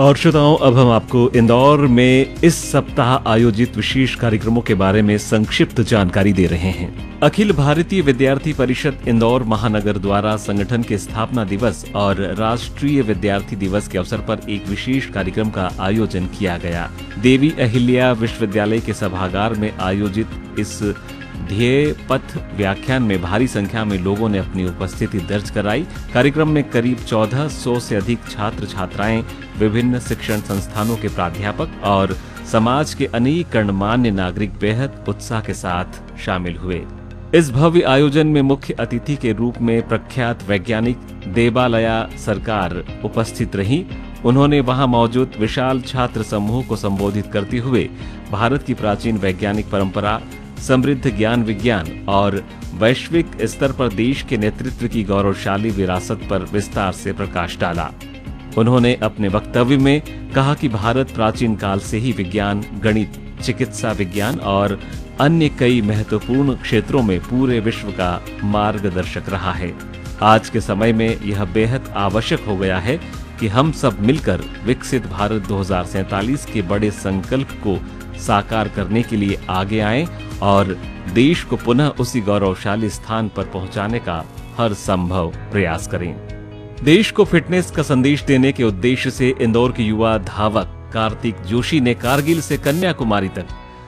और श्रोताओं, अब हम आपको इंदौर में इस सप्ताह आयोजित विशेष कार्यक्रमों के बारे में संक्षिप्त जानकारी दे रहे हैं। अखिल भारतीय विद्यार्थी परिषद इंदौर महानगर द्वारा संगठन के स्थापना दिवस और राष्ट्रीय विद्यार्थी दिवस के अवसर पर एक विशेष कार्यक्रम का आयोजन किया गया। देवी अहिल्या विश्वविद्यालय के सभागार में आयोजित इस ध्येय पथ व्याख्यान में भारी संख्या में लोगों ने अपनी उपस्थिति दर्ज कराई। कार्यक्रम में करीब 1400 से अधिक छात्र छात्राएं, विभिन्न शिक्षण संस्थानों के प्राध्यापक और समाज के अनेक गणमान्य नागरिक बेहद उत्साह के साथ शामिल हुए। इस भव्य आयोजन में मुख्य अतिथि के रूप में प्रख्यात वैज्ञानिक देबालया सरकार उपस्थित रहीं। उन्होंने वहां मौजूद विशाल छात्र समूह को संबोधित करते हुए भारत की प्राचीन वैज्ञानिक परंपरा, समृद्ध ज्ञान विज्ञान और वैश्विक स्तर पर देश के नेतृत्व की गौरवशाली विरासत पर विस्तार से प्रकाश डाला। उन्होंने अपने वक्तव्य में कहा कि भारत प्राचीन काल से ही विज्ञान, गणित, चिकित्सा विज्ञान और अन्य कई महत्वपूर्ण क्षेत्रों में पूरे विश्व का मार्गदर्शक रहा है। आज के समय में यह बेहद आवश्यक हो गया है कि हम सब मिलकर विकसित भारत 2047 के बड़े संकल्प को साकार करने के लिए आगे आएं और देश को पुनः उसी गौरवशाली स्थान पर पहुंचाने का हर संभव प्रयास करें। देश को फिटनेस का संदेश देने के उद्देश्य से इंदौर के युवा धावक कार्तिक जोशी ने कारगिल से कन्याकुमारी तक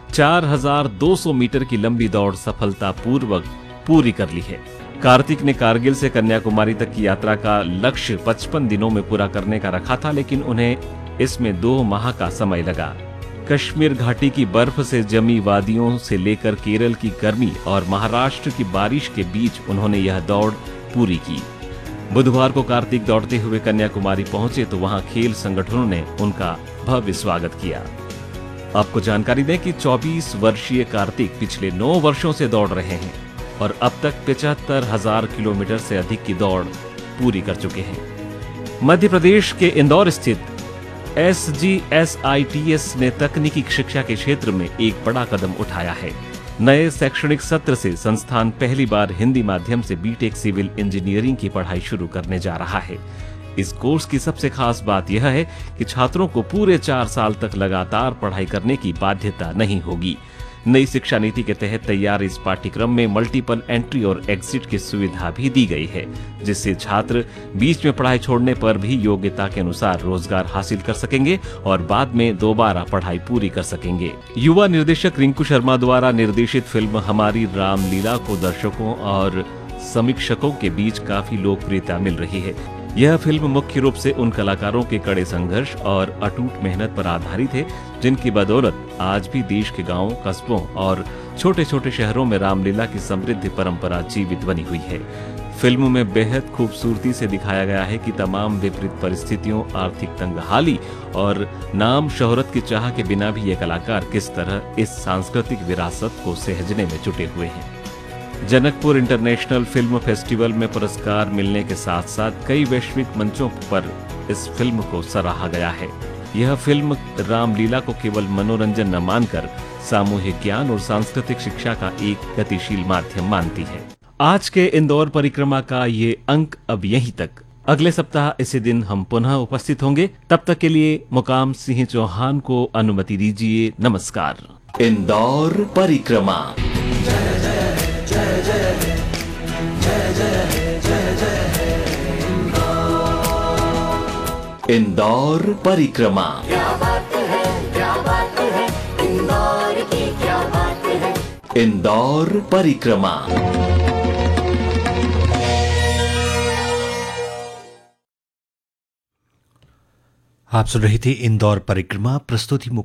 4200 मीटर की लंबी दौड़ सफलतापूर्वक पूरी कर ली है। कार्तिक ने कारगिल से कन्याकुमारी तक की यात्रा का लक्ष्य 55 दिनों में पूरा करने का रखा था, लेकिन उन्हें इसमें 2 माह का समय लगा। कश्मीर घाटी की बर्फ से जमी वादियों से लेकर केरल की गर्मी और महाराष्ट्र की बारिश के बीच उन्होंने यह दौड़ पूरी की। बुधवार को कार्तिक दौड़ते हुए कन्याकुमारी पहुंचे तो वहां खेल संगठनों ने उनका भव्य स्वागत किया। आपको जानकारी दें कि 24 वर्षीय कार्तिक पिछले 9 वर्षों से दौड़ रहे हैं और अब तक 75,000 किलोमीटर से अधिक की दौड़ पूरी कर चुके हैं। मध्य प्रदेश के इंदौर स्थित SGSITS ने तकनीकी शिक्षा के क्षेत्र में एक बड़ा कदम उठाया है। नए शैक्षणिक सत्र से संस्थान पहली बार हिंदी माध्यम से बीटेक सिविल इंजीनियरिंग की पढ़ाई शुरू करने जा रहा है। इस कोर्स की सबसे खास बात यह है कि छात्रों को पूरे 4 साल तक लगातार पढ़ाई करने की बाध्यता नहीं होगी। नई शिक्षा नीति के तहत तैयार इस पाठ्यक्रम में मल्टीपल एंट्री और एग्जिट की सुविधा भी दी गई है, जिससे छात्र बीच में पढ़ाई छोड़ने पर भी योग्यता के अनुसार रोजगार हासिल कर सकेंगे और बाद में दोबारा पढ़ाई पूरी कर सकेंगे। युवा निर्देशक रिंकू शर्मा द्वारा निर्देशित फिल्म हमारी रामलीला को दर्शकों और समीक्षकों के बीच काफी लोकप्रियता मिल रही है। यह फिल्म मुख्य रूप से उन कलाकारों के कड़े संघर्ष और अटूट मेहनत पर आधारित है, जिनकी बदौलत आज भी देश के गांवों, कस्बों और छोटे छोटे शहरों में रामलीला की समृद्ध परंपरा जीवित बनी हुई है। फिल्म में बेहद खूबसूरती से दिखाया गया है कि तमाम विपरीत परिस्थितियों, आर्थिक तंगहाली और नाम शोहरत की चाह के बिना भी ये कलाकार किस तरह इस सांस्कृतिक विरासत को सहेजने में जुटे हुए हैं। जनकपुर इंटरनेशनल फिल्म फेस्टिवल में पुरस्कार मिलने के साथ साथ कई वैश्विक मंचों पर इस फिल्म को सराहा गया है। यह फिल्म रामलीला को केवल मनोरंजन न मानकर सामूहिक ज्ञान और सांस्कृतिक शिक्षा का एक गतिशील माध्यम मानती है। आज के इंदौर परिक्रमा का ये अंक अब यहीं तक। अगले सप्ताह इसी दिन हम पुनः उपस्थित होंगे। तब तक के लिए मुकाम सिंह चौहान को अनुमति दीजिए। नमस्कार। इंदौर परिक्रमा। इंदौर परिक्रमा। क्या बात है, क्या बात है, इंदौर की क्या बात है। इंदौर परिक्रमा। आप सुन रही थी इंदौर परिक्रमा। प्रस्तुति